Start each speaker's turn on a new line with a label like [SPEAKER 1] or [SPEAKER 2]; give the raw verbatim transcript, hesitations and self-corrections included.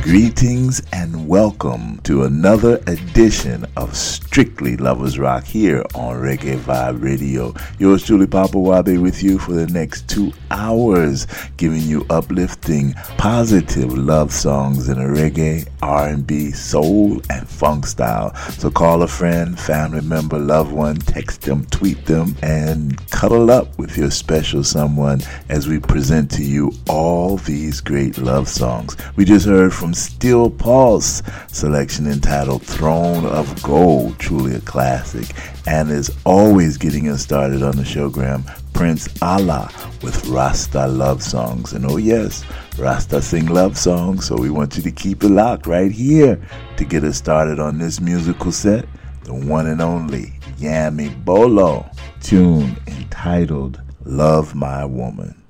[SPEAKER 1] Greetings and welcome to another edition of Strictly Lovers Rock here on Reggae Vibe Radio. Yours truly, Papa Wabe, with you for the next two hours, giving you uplifting, positive love songs in a reggae, R and B, soul, and funk style. So call a friend, family member, loved one, text them, tweet them, and cuddle up with your special someone as we present to you all these great love songs. We just heard from Steel Pulse, selection entitled Throne of Gold, truly a classic, and is always getting us started on the showgram, Prince Allah with Rasta love songs. And oh yes, Rasta sing love songs, so we want you to keep it locked right here to get us started on this musical set, the one and only Yami Bolo, tune entitled Love My Woman.